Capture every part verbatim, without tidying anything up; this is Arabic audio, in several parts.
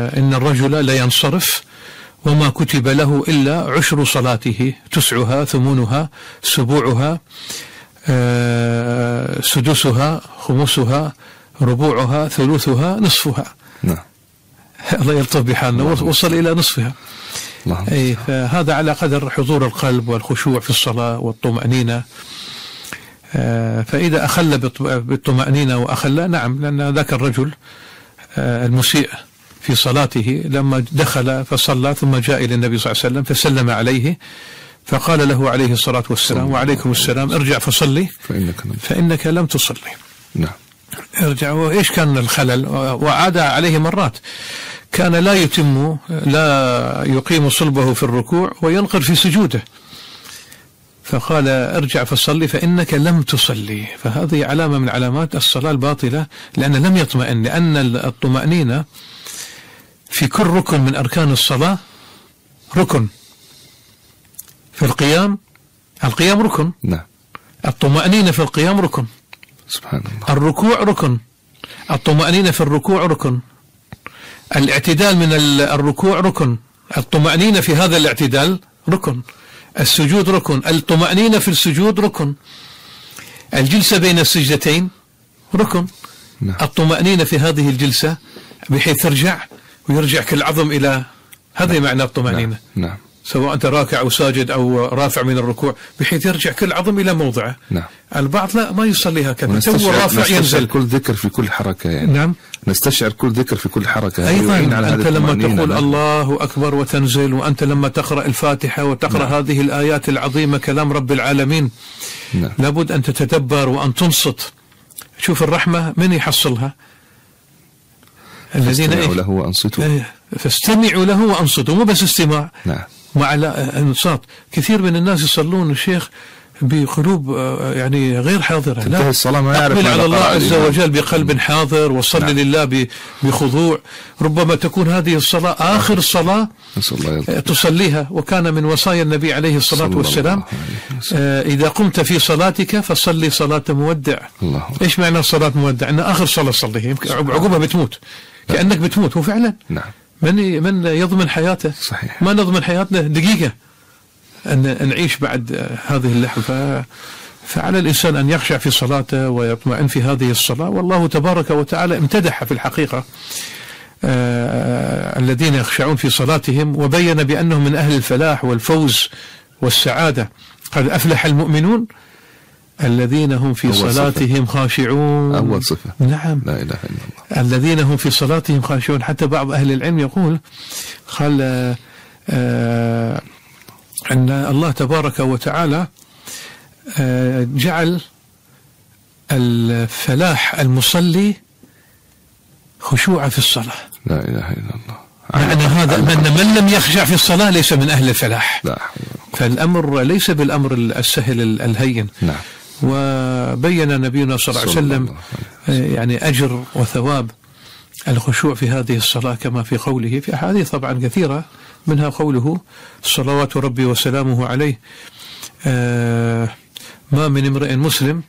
إن الرجل لا ينصرف وما كتب له إلا عشر صلاته، تسعها، ثمنها، سبوعها، سدسها، خمسها، ربوعها، ثلثها، نصفها. نعم. الله يلطف بحالنا، وصل إلى نصفها. أي فهذا على قدر حضور القلب والخشوع في الصلاة والطمأنينة. فإذا أخل بالطمأنينة وأخل، نعم، لأن ذاك الرجل المسيء في صلاته لما دخل فصلى ثم جاء إلى النبي صلى الله عليه وسلم فسلم عليه فقال له عليه الصلاة والسلام: وعليكم السلام، ارجع فصلي فإنك, فإنك لم تصلي. نعم. ارجع. وإيش كان الخلل؟ وعاد عليه مرات، كان لا يتم، لا يقيم صلبه في الركوع وينقر في سجوده، فقال: ارجع فصلي فإنك لم تصلي. فهذه علامة من علامات الصلاة الباطلة، لأن لم يطمئن، لأن الطمأنينة في كل ركن من أركان الصلاة ركن. في القيام، القيام ركن. نعم. الطمأنينة في القيام ركن. سبحان الله. الركوع ركن. الطمأنينة في الركوع ركن. الاعتدال من الركوع ركن. الطمأنينة في هذا الاعتدال ركن. السجود ركن. الطمأنينة في السجود ركن. الجلسة بين السجدتين ركن. نعم. الطمأنينة في هذه الجلسة بحيث ترجع ويرجع كل عظم إلى، هذا نعم. معنى الطمأنينة. نعم. نعم. سواء أنت راكع أو ساجد أو رافع من الركوع، بحيث يرجع كل عظم إلى موضعه. نعم. البعض لا، ما يصليها كذا، تو رافع ينزل. كل ذكر في كل حركة يعني. نعم. نستشعر كل ذكر في كل حركة. أيضا أنت لما تقول نعم. الله أكبر وتنزل، وأنت لما تقرأ الفاتحة وتقرأ نعم. هذه الآيات العظيمة كلام رب العالمين، نعم. لابد أن تتدبر وأن تنصت. شوف الرحمة من يحصلها؟ الذين فاستمعوا له وأنصتوا. فاستمعوا له وأنصتوا، مو بس استماع. نعم. مع الانصات. كثير من الناس يصلون الشيخ بقلوب يعني غير حاضرة. لا، الصلاة ما يعرف أقبل على الله عز وجل بقلب حاضر، وصل نعم. لله بخضوع. ربما تكون هذه الصلاة آخر الصلاة تصليها، وكان من وصايا النبي عليه الصلاة والسلام: إذا قمت في صلاتك فصلي صلاة مودع. الله. إيش معنى صلاة مودع؟ أن آخر صلاة صليها، عقبها بتموت، كأنك بتموت. وفعلا نعم. من من يضمن حياته؟ صحيح. ما نضمن حياتنا دقيقة أن نعيش بعد هذه اللحظة. فعلى الإنسان أن يخشع في صلاته ويطمئن في هذه الصلاة. والله تبارك وتعالى امتدح في الحقيقة آه الذين يخشعون في صلاتهم، وبين بأنهم من أهل الفلاح والفوز والسعادة. قد أفلح المؤمنون الذين هم في صلاتهم خاشعون. أول صفة. نعم. لا إله إلا الله. الذين هم في صلاتهم خاشعون. حتى بعض أهل العلم يقول قال آه أن الله تبارك وتعالى آه جعل الفلاح المصلي خشوع في الصلاة. لا إله إلا الله. يعني هذا من, من لم يخشع في الصلاة ليس من أهل الفلاح. لا. فالأمر ليس بالأمر السهل الهين. نعم. وبين نبينا صلى الله عليه وسلم يعني أجر وثواب الخشوع في هذه الصلاة، كما في قوله في أحاديث طبعا كثيرة، منها قوله صلوات ربي وسلامه عليه: آه ما من امرئ مسلم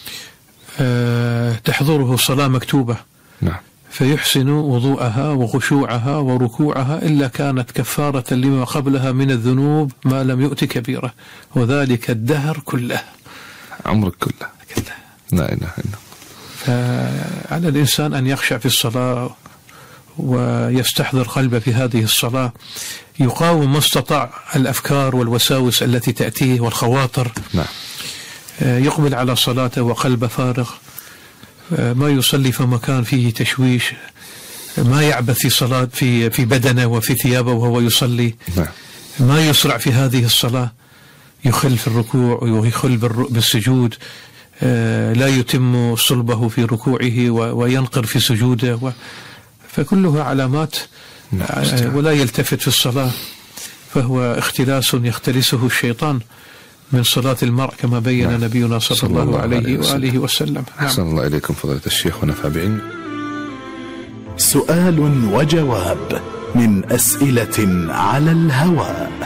آه تحضره صلاة مكتوبة نعم. فيحسن وضوءها وخشوعها وركوعها إلا كانت كفارة لما قبلها من الذنوب ما لم يؤت كبيرة، وذلك الدهر كله، عمرك كله. كله. لا إله إلا الله. فعلى الإنسان أن يخشع في الصلاة ويستحضر قلبه في هذه الصلاة، يقاوم ما استطاع الأفكار والوساوس التي تأتيه والخواطر. نعم. يقبل على صلاته وقلبه فارغ، ما يصلي في مكان فيه تشويش، ما يعبث في صلاة في في بدنه وفي ثيابه وهو يصلي. نعم. ما يسرع في هذه الصلاة، يخل في الركوع ويخل بالسجود، لا يتم صلبه في ركوعه وينقر في سجوده، فكلها علامات. ولا يلتفت في الصلاة، فهو اختلاس يختلسه الشيطان من صلاة المرء، كما بين نعم. نبينا صلى, صلى الله, الله عليه وآله وسلم. أحسن نعم. الله إليكم فضيلة الشيخ ونفع بعلم. سؤال وجواب من أسئلة على الهواء.